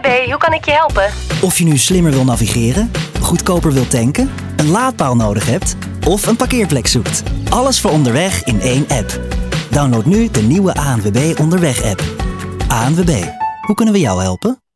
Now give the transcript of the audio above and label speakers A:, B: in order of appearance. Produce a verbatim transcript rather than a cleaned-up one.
A: B, hoe kan ik je helpen?
B: Of je nu slimmer wil navigeren, goedkoper wilt tanken, een laadpaal nodig hebt of een parkeerplek zoekt. Alles voor onderweg in één app. Download nu de nieuwe A N W B Onderweg app. A N W B, hoe kunnen we jou helpen?